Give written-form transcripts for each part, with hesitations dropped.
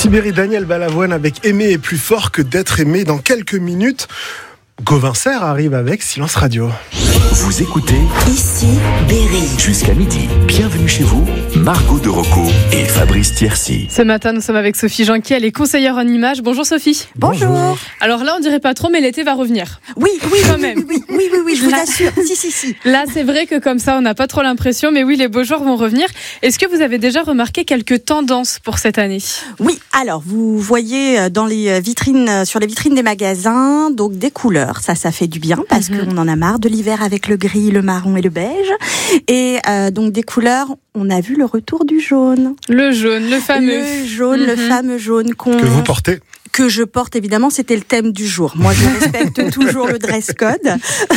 Sibérie, Daniel Balavoine avec Aimer est plus fort que d'être aimé. Dans quelques minutes, Gauvin Serre arrive avec Silence Radio. Vous écoutez Ici Berry. Jusqu'à midi. Bienvenue chez vous, Margot de Rocco et Fabrice Thiercy. Ce matin, nous sommes avec Sophie Janquier, elle est conseillère en images. Bonjour Sophie. Bonjour. Alors là, on dirait pas trop, mais l'été va revenir. Oui, quand même. Oui, je vous assure. Si. Là, c'est vrai que comme ça, on n'a pas trop l'impression, mais oui, les beaux jours vont revenir. Est-ce que vous avez déjà remarqué quelques tendances pour cette année ? Oui, alors vous voyez dans les vitrines, sur les vitrines des magasins, donc des couleurs. Ça fait du bien parce qu'on en a marre de l'hiver avec le gris, le marron et le beige. Et donc des couleurs, on a vu le retour du jaune. Le jaune, le fameux. Le fameux jaune Que vous portez ? Que je porte, évidemment, c'était le thème du jour. Moi, je respecte toujours le dress code.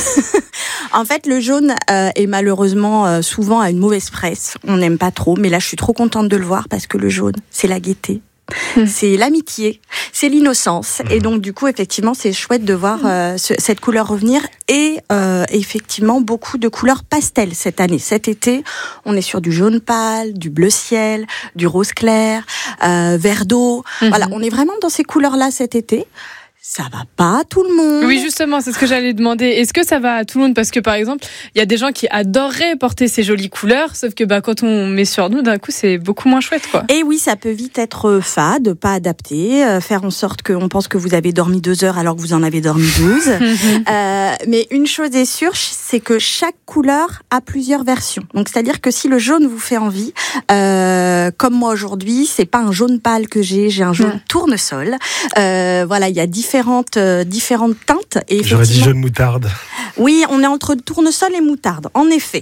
En fait, le jaune est malheureusement souvent à une mauvaise presse. On n'aime pas trop, mais là, je suis trop contente de le voir parce que le jaune, c'est la gaieté. C'est l'amitié, c'est l'innocence. Et donc, du coup, effectivement, c'est chouette de voir cette couleur revenir. Et effectivement, beaucoup de couleurs pastel cette année. Cet été, on est sur du jaune pâle, du bleu ciel, du rose clair, vert d'eau. Voilà, on est vraiment dans ces couleurs-là cet été. Ça va pas à tout le monde. Oui, justement, c'est ce que j'allais demander. Est-ce que ça va à tout le monde ? Parce que, par exemple, il y a des gens qui adoreraient porter ces jolies couleurs, sauf que quand on met sur nous, d'un coup, c'est beaucoup moins chouette, quoi. Et oui, ça peut vite être fade, pas adapté, faire en sorte qu'on pense que vous avez dormi 2 heures alors que vous en avez dormi 12. Mais une chose est sûre, c'est que chaque couleur a plusieurs versions. Donc, c'est-à-dire que si le jaune vous fait envie, comme moi aujourd'hui, c'est pas un jaune pâle que j'ai un jaune tournesol. Voilà, il y a différentes teintes. Et j'aurais dit jaune moutarde. Oui, on est entre tournesol et moutarde. En effet.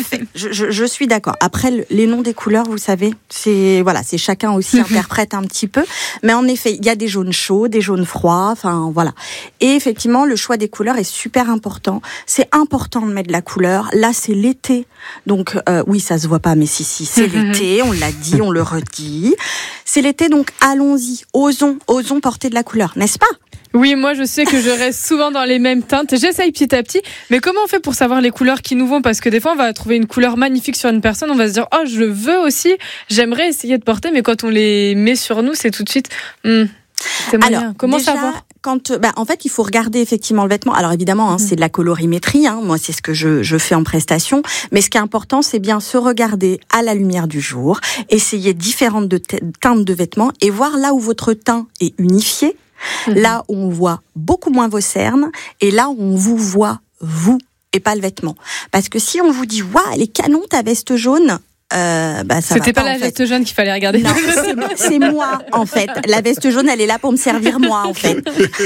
Je suis d'accord. Après, les noms des couleurs, vous savez, c'est chacun aussi interprète un petit peu. Mais en effet, il y a des jaunes chauds, des jaunes froids. Enfin, voilà. Et effectivement, le choix des couleurs est super important. C'est important de mettre de la couleur. Là, c'est l'été. Donc, oui, ça se voit pas, mais si, c'est l'été. On l'a dit, on le redit. C'est l'été, donc allons-y. Osons porter de la couleur, n'est-ce pas ? Oui, moi je sais que je reste souvent dans les mêmes teintes. J'essaye petit à petit. Mais comment on fait pour savoir les couleurs qui nous vont ? Parce que des fois, on va trouver une couleur magnifique sur une personne. On va se dire, oh, je veux aussi. J'aimerais essayer de porter. Mais quand on les met sur nous, c'est tout de suite... c'est moyen. Alors, comment déjà, savoir ? En fait, il faut regarder effectivement le vêtement. Alors évidemment, c'est de la colorimétrie. Moi, c'est ce que je fais en prestation. Mais ce qui est important, c'est bien se regarder à la lumière du jour, essayer différentes teintes de vêtements et voir là où votre teint est unifié, là où on voit beaucoup moins vos cernes et là où on vous voit vous et pas le vêtement. Parce que si on vous dit, waouh, elle est canon ta veste jaune. Ça c'était va pas la veste jaune qu'il fallait regarder. Non, c'est moi en fait. La veste jaune, elle est là pour me servir moi en fait.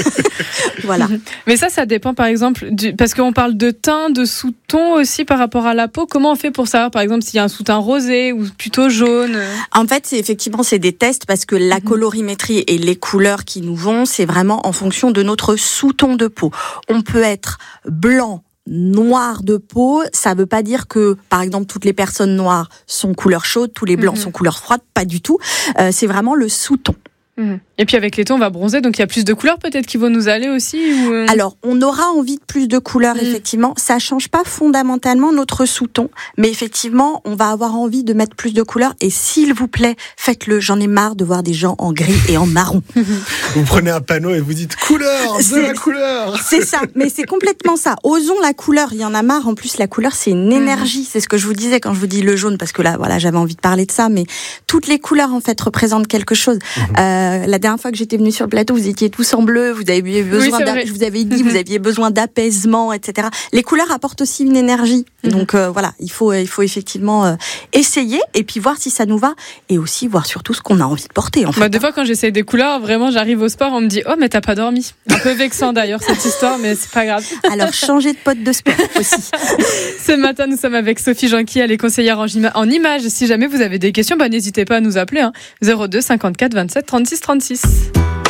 Voilà. Mais ça dépend par exemple parce qu'on parle de teint, de sous-ton aussi par rapport à la peau. Comment on fait pour savoir par exemple s'il y a un sous-teint rosé ou plutôt jaune ? En fait, c'est des tests parce que la colorimétrie et les couleurs qui nous vont, c'est vraiment en fonction de notre sous-ton de peau. On peut être blanc, noir de peau, ça veut pas dire que, par exemple, toutes les personnes noires sont couleur chaude, tous les blancs sont couleur froide, pas du tout. C'est vraiment le sous-ton. Et puis avec l'été, on va bronzer, donc il y a plus de couleurs peut-être qui vont nous aller aussi ou... Alors, on aura envie de plus de couleurs, effectivement. Ça change pas fondamentalement notre sous-ton, mais effectivement, on va avoir envie de mettre plus de couleurs. Et s'il vous plaît, faites-le. J'en ai marre de voir des gens en gris et en marron. Vous prenez un panneau et vous dites couleur, de la couleur. C'est ça, mais c'est complètement ça. Osons la couleur. Il y en a marre. En plus, la couleur, c'est une énergie. C'est ce que je vous disais quand je vous dis le jaune, parce que là, voilà, j'avais envie de parler de ça. Mais toutes les couleurs, en fait, représentent quelque chose. La dernière fois que j'étais venue sur le plateau, vous étiez tous en bleu, vous aviez besoin je vous avais dit, vous aviez besoin d'apaisement, etc. Les couleurs apportent aussi une énergie. Donc voilà, il faut effectivement essayer et puis voir si ça nous va et aussi voir surtout ce qu'on a envie de porter en fait. Des fois quand j'essaie des couleurs, vraiment j'arrive au sport, on me dit « Oh mais t'as pas dormi ». Un peu vexant d'ailleurs cette histoire, mais c'est pas grave. Alors changez de pote de sport aussi. Ce matin, nous sommes avec Sophie Janquier, elle est conseillère en images. Si jamais vous avez des questions, n'hésitez pas à nous appeler 02 54 27 36 36.